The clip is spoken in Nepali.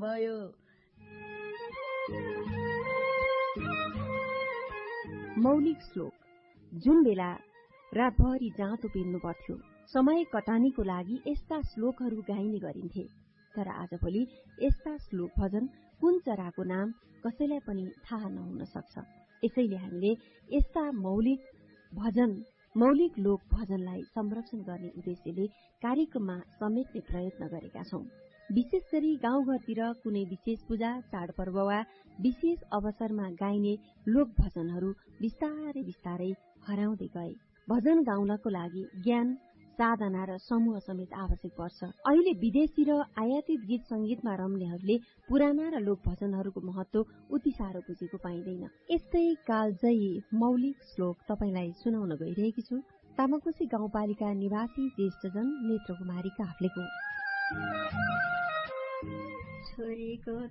भयो। मौलिक श्लोक। जुन बेला रातभरि जाँतो पिन्नु पर्थ्यो, समय कटानीको लागि यस्ता श्लोकहरू गाइने गरिन्थे। तर आजभोलि यस्ता श्लोक भजन कुन चराको नाम कसैलाई पनि थाहा नहुन सक्छ। यसैले हामीले यस्ता मौलिक लोक भजनलाई संरक्षण गर्ने उद्देश्यले कार्यक्रममा समेट्ने प्रयत्न गरेका छौं। विशेष गरी गाउँघरतिर कुनै विशेष पूजा, चाडपर्व वा विशेष अवसरमा गाइने लोक भजनहरू बिस्तारै हराउँदै गए। भजन गाउनको लागि ज्ञान, साधना र समूह समेत आवश्यक पर्छ। अहिले विदेशी र आयातित गीत संगीतमा रम्नेहरूले पुराना र लोक भजनहरूको महत्व उति साह्रो बुझेको पाइँदैन। यस्तै कालजयी मौलिक श्लोक तपाईलाई सुनाउन गइरहेकी छु। तामाकोशी गाउँपालिका निवासी ज्येष्ठजन नेत्रकुमारी काफ्लेको। छोरीको